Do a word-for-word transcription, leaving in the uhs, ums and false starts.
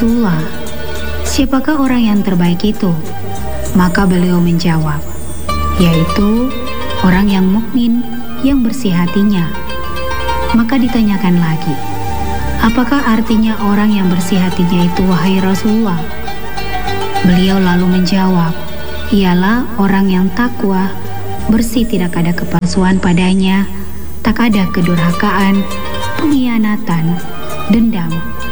Rasulullah, siapakah orang yang terbaik itu?" Maka beliau menjawab, "Yaitu orang yang mukmin yang bersih hatinya." Maka ditanyakan lagi, "Apakah artinya orang yang bersih hatinya itu, wahai Rasulullah?" Beliau lalu menjawab, "Ialah orang yang takwa, bersih, tidak ada kepalsuan padanya, tak ada kedurhakaan, pengkhianatan, dendam,